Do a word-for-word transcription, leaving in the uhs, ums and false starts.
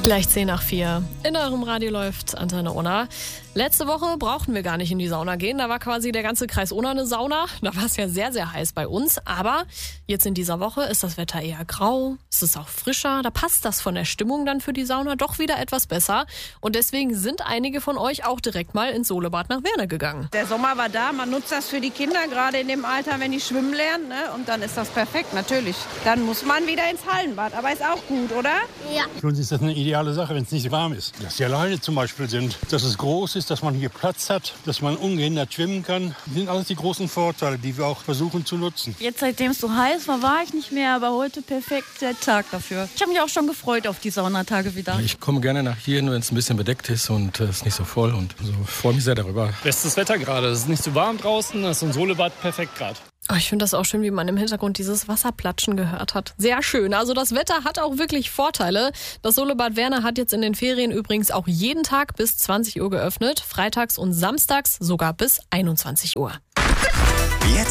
Gleich zehn nach vier. In eurem Radio läuft Antenne Unna. Letzte Woche brauchten wir gar nicht in die Sauna gehen. Da war quasi der ganze Kreis Unna eine Sauna. Da war es ja sehr, sehr heiß bei uns. Aber jetzt in dieser Woche ist das Wetter eher grau. Es ist auch frischer. Da passt das von der Stimmung dann für die Sauna doch wieder etwas besser. Und deswegen sind einige von euch auch direkt mal ins Solebad nach Werne gegangen. Der Sommer war da. Man nutzt das für die Kinder, gerade in dem Alter, wenn die schwimmen lernen. Ne? Und dann ist das perfekt, natürlich. Dann muss man wieder ins Hallenbad. Aber ist auch gut, oder? Ja. Für uns ist das eine ideale Sache, wenn es nicht warm ist. Dass die alleine zum Beispiel sind, dass es groß ist, dass man hier Platz hat, dass man ungehindert schwimmen kann. Das sind alles die großen Vorteile, die wir auch versuchen zu nutzen. Jetzt, seitdem es so heiß war, war ich nicht mehr, aber heute perfekt der Tag dafür. Ich habe mich auch schon gefreut auf die Saunatage wieder. Ich komme gerne nach hier, wenn es ein bisschen bedeckt ist und es ist nicht so voll. Und so freue mich sehr darüber. Bestes Wetter gerade. Es ist nicht zu warm draußen, das ist ein Solebad perfekt gerade. Oh, ich finde das auch schön, wie man im Hintergrund dieses Wasserplatschen gehört hat. Sehr schön. Also das Wetter hat auch wirklich Vorteile. Das Solebad Werne hat jetzt in den Ferien übrigens auch jeden Tag bis zwanzig Uhr geöffnet. Freitags und samstags sogar bis einundzwanzig Uhr.